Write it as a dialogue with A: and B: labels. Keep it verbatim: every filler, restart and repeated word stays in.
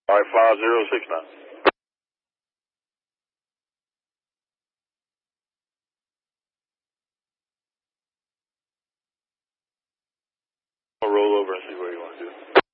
A: All right, five zero six nine. I'll roll over and see what you want to do.